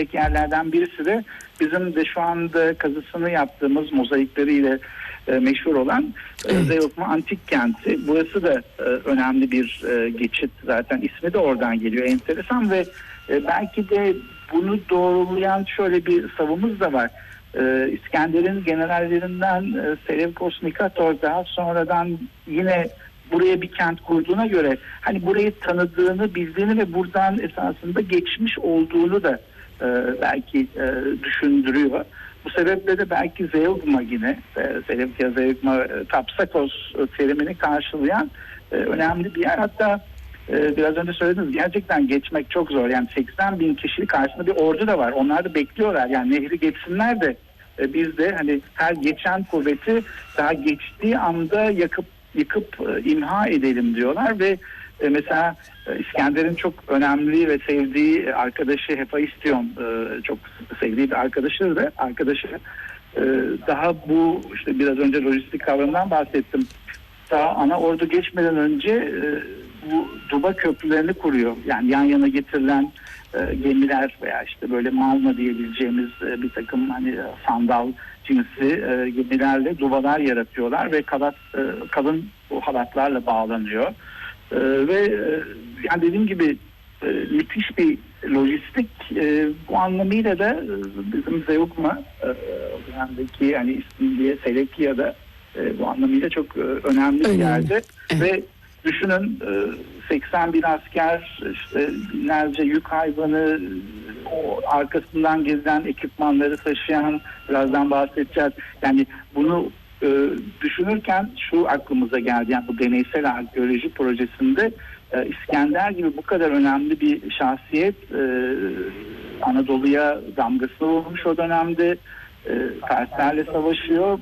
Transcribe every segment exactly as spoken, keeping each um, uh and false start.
görülecek yerlerden birisi de bizim de şu anda kazısını yaptığımız mozaikleriyle e, meşhur olan e, Evet. Zeugma Antik Kenti. Burası da e, önemli bir e, geçit. Zaten ismi de oradan geliyor. Enteresan ve e, belki de bunu doğrulayan şöyle bir savımız da var. E, İskender'in generallerinden e, Seleukos Nikator daha sonradan yine buraya bir kent kurduğuna göre hani burayı tanıdığını, bildiğini ve buradan esasında geçmiş olduğunu da e, belki e, düşündürüyor. Bu sebeple de belki Zeugma yine, e, Seleukia Zeugma e, Tapsakos e, terimini karşılayan e, önemli bir yer. Hatta e, biraz önce söylediniz, gerçekten geçmek çok zor. Yani seksen bin kişilik karşısında bir ordu da var. Onlar da bekliyorlar. Yani nehri geçsinler de e, biz de hani her geçen kuvveti daha geçtiği anda yakıp yıkıp e, imha edelim diyorlar ve e, mesela e, İskender'in çok önemli ve sevdiği arkadaşı Hephaistion, e, çok sevdiği bir arkadaşı da arkadaşı e, daha bu işte biraz önce lojistik kavramından bahsettim. Daha ana ordu geçmeden önce e, bu Duba köprülerini kuruyor. Yani yan yana getirilen e, gemiler veya işte böyle malma diyebileceğimiz e, bir takım hani sandal cinsi e, gemilerle dubalar yaratıyorlar ve kalat, e, kalın o halatlarla bağlanıyor. E, ve e, yani dediğim gibi e, müthiş bir lojistik, e, bu anlamıyla da e, bizim Zeugma e, o dönemdeki yani İstinye, Selekia'da e, bu anlamıyla çok e, önemli bir Önemli. yerde. Evet. Ve düşünün e, seksen bin asker, işte binlerce yük hayvanı, o arkasından gezilen ekipmanları taşıyan, birazdan bahsedeceğiz. Yani bunu e, düşünürken şu aklımıza geldi. Yani bu deneysel arkeoloji projesinde e, İskender gibi bu kadar önemli bir şahsiyet e, Anadolu'ya damgasını vurmuş o dönemde. E, Perslerle savaşıyor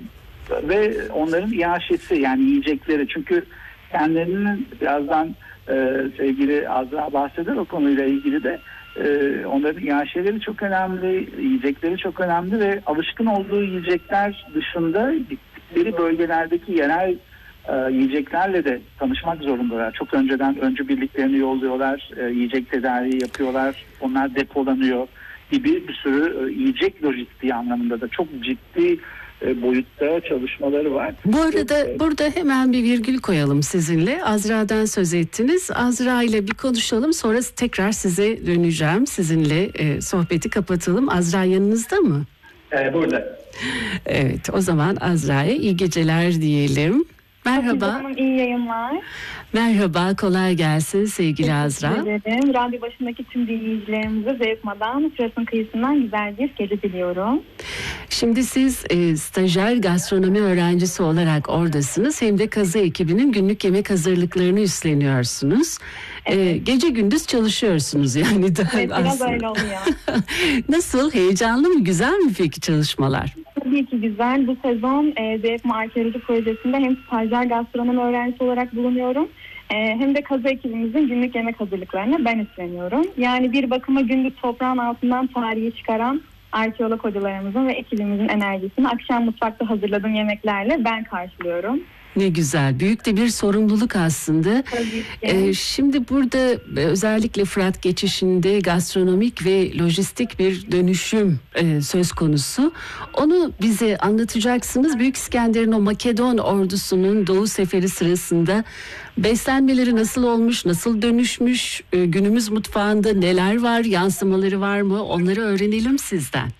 ve onların iaşesi, yani yiyecekleri, çünkü kendilerinin birazdan e, sevgili Azra bahseder o konuyla ilgili de e, onların iaşeleri çok önemli, yiyecekleri çok önemli ve alışkın olduğu yiyecekler dışında gittikleri bölgelerdeki yerel e, yiyeceklerle de tanışmak zorundalar. Çok önceden öncü birliklerini yolluyorlar, e, yiyecek tedariği yapıyorlar, onlar depolanıyor gibi bir sürü e, yiyecek lojistiği anlamında da çok ciddi boyutta çalışmaları var. Bu arada burada hemen bir virgül koyalım sizinle. Azra'dan söz ettiniz. Azra ile bir konuşalım. Sonra tekrar size döneceğim. Sizinle e, sohbeti kapatalım. Azra yanınızda mı? Ee, burada. Evet, o zaman Azra'ya iyi geceler diyelim. Merhaba. Hanım, iyi yayınlar. Merhaba, kolay gelsin sevgili Azra. Teşekkür ederim. Radyo başındaki tüm dinleyicilerimize Zeugma'dan, Fırat'ın kıyısından güzel bir gece diliyorum. Şimdi siz e, stajyer gastronomi öğrencisi olarak oradasınız. Hem de kazı ekibinin günlük yemek hazırlıklarını üstleniyorsunuz. Evet. E, gece gündüz çalışıyorsunuz yani. Daha Evet, biraz aslında. öyle oluyor. Nasıl? Heyecanlı mı? Güzel mi peki çalışmalar? Tabii ki güzel. Bu sezon e, Zeugma Arkeoloji Projesi'nde hem stajyer gastronomi öğrencisi olarak bulunuyorum. E, hem de kazı ekibimizin günlük yemek hazırlıklarına ben üstleniyorum. Yani bir bakıma gündüz toprağın altından tarihi çıkaran arkeolog hocalarımızın ve ekibimizin enerjisini akşam mutfakta hazırladığım yemeklerle ben karşılıyorum. Ne güzel. Büyük de bir sorumluluk aslında. Tabii ki. Ee, şimdi burada özellikle Fırat geçişinde gastronomik ve lojistik bir dönüşüm e, söz konusu. Onu bize anlatacaksınız. Büyük İskender'in o Makedon ordusunun Doğu Seferi sırasında beslenmeleri nasıl olmuş, nasıl dönüşmüş, e, günümüz mutfağında neler var, yansımaları var mı? Onları öğrenelim sizden.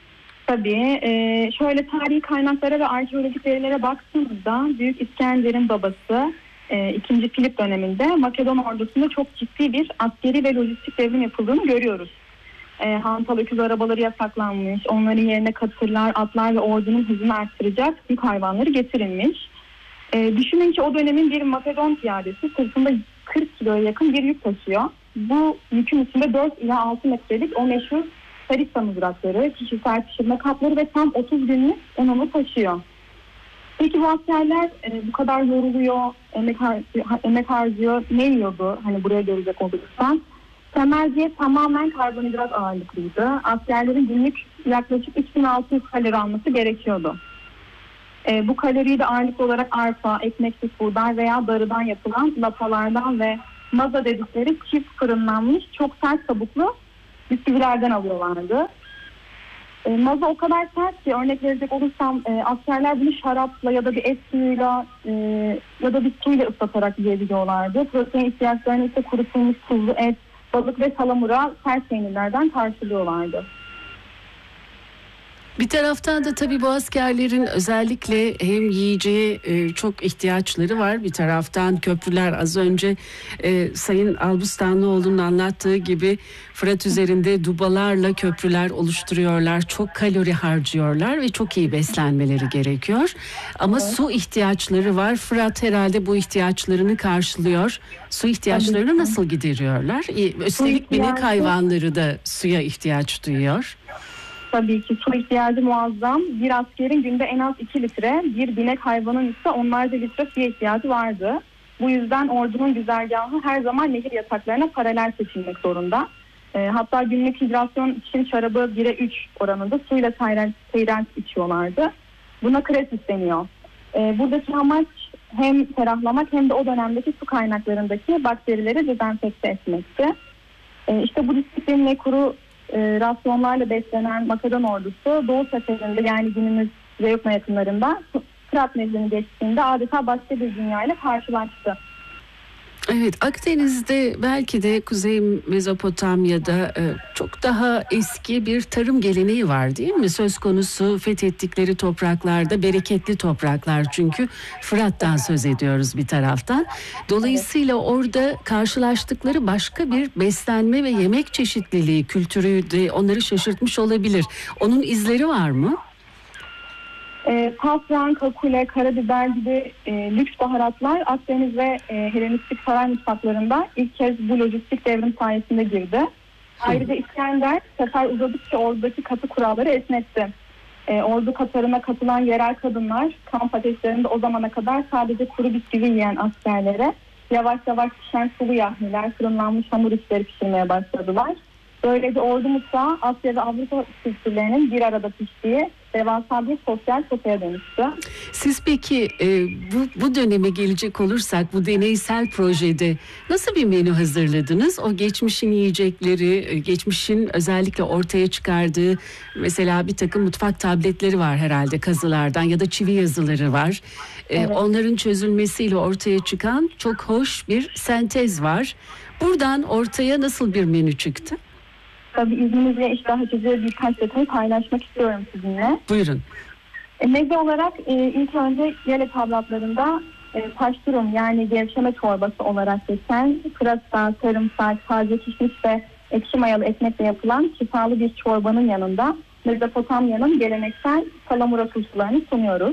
Tabii. E, şöyle tarihi kaynaklara ve arkeolojik verilere baktığımızda Büyük İskender'in babası e, ikinci. Filip döneminde Makedon ordusunda çok ciddi bir askeri ve lojistik devrim yapıldığını görüyoruz. E, hantal öküz arabaları yasaklanmış, onların yerine katırlar, atlar ve ordunun hızını arttıracak yük hayvanları getirilmiş. E, düşünün ki o dönemin bir Makedon piyadesi sırtında kırk kiloya yakın bir yük taşıyor. Bu yükün içinde dört ila altı metrelik o meşhur sarissa mızrakları, kişisel pişirme kapları ve tam otuz günlük ununu taşıyor. Peki bu askerler e, bu kadar yoruluyor, emek, har- emek harcıyor. Ne yiyordu? Hani buraya gelecek olursan. Temel diyet tamamen karbonhidrat ağırlıklıydı. Askerlerin günlük yaklaşık üç bin altı yüz kalori alması gerekiyordu. E, bu kaloriyi de ağırlıklı olarak arpa, ekmeksiz buğday veya darıdan yapılan lapalardan ve maza dedikleri çift fırınlanmış çok sert kabuklu bisküvilerden alıyorlardı. E, maza o kadar sert ki, örnek verecek olursam e, askerler bunu şarapla ya da bir et suyuyla e, ya da bir suyla ıslatarak yiyebiliyorlardı. Protein ihtiyaçlarını ise kurutulmuş tuzlu et, balık ve salamura sert peynirlerden karşılıyorlardı. Bir taraftan da tabii bu askerlerin özellikle hem yiyeceğe e, çok ihtiyaçları var. Bir taraftan köprüler, az önce e, Sayın Albustanlıoğlu'nun anlattığı gibi Fırat üzerinde dubalarla köprüler oluşturuyorlar. Çok kalori harcıyorlar ve çok iyi beslenmeleri gerekiyor. Ama evet, su ihtiyaçları var. Fırat herhalde bu ihtiyaçlarını karşılıyor. Su ihtiyaçlarını nasıl gideriyorlar? E, üstelik binek hayvanları da suya ihtiyaç duyuyor. Tabii ki su ihtiyacı muazzam. Bir askerin günde en az iki litre, bir binek hayvanın ise onlarca litre suya ihtiyacı vardı. Bu yüzden ordunun güzergahı her zaman nehir yataklarına paralel seçilmek zorunda. E, hatta günlük hidrasyon için şarabı bire üç oranında suyla seyrent içiyorlardı. Buna kresis deniyor. E, buradaki amaç hem ferahlamak hem de o dönemdeki su kaynaklarındaki bakterileri dezenfekte etmekti. E, işte bu disiplinle kuru E, rasyonlarla beslenen Makedon ordusu Doğu seferinde, yani günümüz Zeyukna yakınlarında Fırat Nehri'ni geçtiğinde adeta başka bir dünyayla karşılaştı. Evet, Akdeniz'de belki de Kuzey Mezopotamya'da e, çok daha eski bir tarım geleneği var, değil mi? Söz konusu fethettikleri topraklarda bereketli topraklar, çünkü Fırat'tan söz ediyoruz bir taraftan. Dolayısıyla orada karşılaştıkları başka bir beslenme ve yemek çeşitliliği kültürü de onları şaşırtmış olabilir. Onun izleri var mı? E, safran, kakule, karabiber gibi e, lüks baharatlar Akdeniz ve e, Helenistik saray mutfaklarında ilk kez bu lojistik devrim sayesinde girdi. Ayrıca İskender sefer uzadıkça ordudaki katı kuralları esnetti. E, ordu katarına katılan yerel kadınlar kamp ateşlerinde o zamana kadar sadece kuru bisküvi yiyen askerlere yavaş yavaş pişen sulu yahniler, fırınlanmış hamur işleri pişirmeye başladılar. Böylece ordu mutfağı Asya ve Avrupa kültürlerinin bir arada piştiği devasa bir sosyal sofraya dönüştü. Siz peki e, bu, bu döneme gelecek olursak, bu deneysel projede nasıl bir menü hazırladınız? O geçmişin yiyecekleri, geçmişin özellikle ortaya çıkardığı mesela bir takım mutfak tabletleri var herhalde kazılardan ya da çivi yazıları var. E, evet. Onların çözülmesiyle ortaya çıkan çok hoş bir sentez var. Buradan ortaya nasıl bir menü çıktı? Tabii izninizle iştah açıcı birkaç detayı paylaşmak istiyorum sizinle. Buyurun. E, meze olarak e, ilk önce yele tablatlarında e, paşturum, yani gevşeme çorbası olarak geçen pırasa, sarımsak, taze kişniş ve ekşi mayalı ekmekle yapılan şifalı bir çorbanın yanında Mezopotamya'nın geleneksel salamura turşularını sunuyoruz.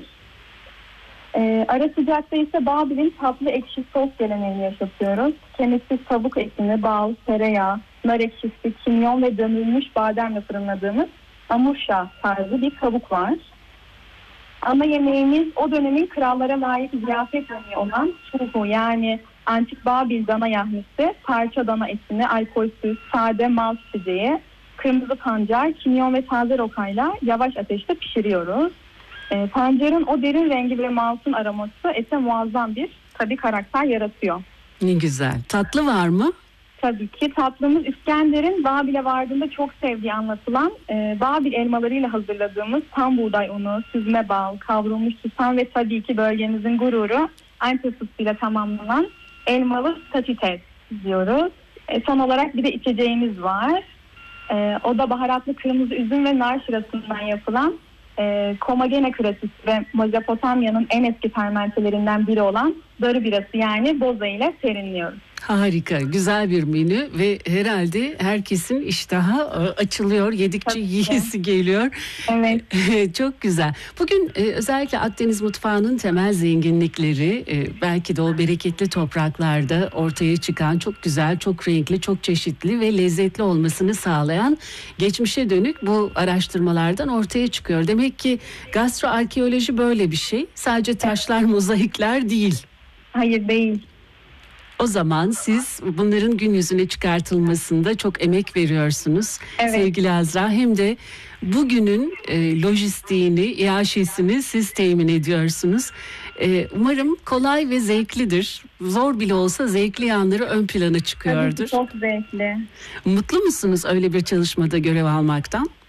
E, ara sıcakta ise Babil'in tatlı ekşi sos geleneğini yaşatıyoruz. Kemiksiz tavuk etini, bal, tereyağı, nar ekşisi, kimyon ve dömülmüş bademle fırınladığımız amurşa tarzı bir tavuk var. Ana yemeğimiz o dönemin krallara layık ziyafet yemeği olan şuhu, yani antik Babil dana yahnisi, parça dana etini alkolsüz, sade mal çiçeği, kırmızı pancar, kimyon ve taze rokayla yavaş ateşte pişiriyoruz. E, pancarın o derin rengi ve maltın aroması ete muazzam bir tabii karakter yaratıyor. Ne güzel. Tatlı var mı? Tabii ki tatlımız İskender'in Babil'e vardığında çok sevdiği anlatılan e, Babil elmalarıyla hazırladığımız tam buğday unu, süzme bal, kavrulmuş susam ve tabii ki bölgemizin gururu Antep fıstığıyla tamamlanan elmalı statites diyoruz. E, son olarak bir de içeceğimiz var. E, o da baharatlı kırmızı üzüm ve nar şırasından yapılan e, Komagene kırasisi ve Mezopotamya'nın en eski fermentelerinden biri olan darı birası, yani boza ile serinliyoruz. Harika, güzel bir menü ve herhalde herkesin iştahı açılıyor, yedikçe yiyesi geliyor. Evet. Çok güzel. Bugün özellikle Akdeniz mutfağının temel zenginlikleri, belki de o bereketli topraklarda ortaya çıkan çok güzel, çok renkli, çok çeşitli ve lezzetli olmasını sağlayan geçmişe dönük bu araştırmalardan ortaya çıkıyor. Demek ki gastroarkeoloji böyle bir şey. Sadece taşlar, mozaikler değil. Hayır, değil. O zaman siz bunların gün yüzüne çıkartılmasında çok emek veriyorsunuz, evet, sevgili Azra. Hem de bugünün e, lojistiğini, iaşesini siz temin ediyorsunuz. Ee, umarım kolay ve zevklidir. Zor bile olsa zevkli yanları ön plana çıkıyordur. Tabii ki çok zevkli. Mutlu musunuz öyle bir çalışmada görev almaktan?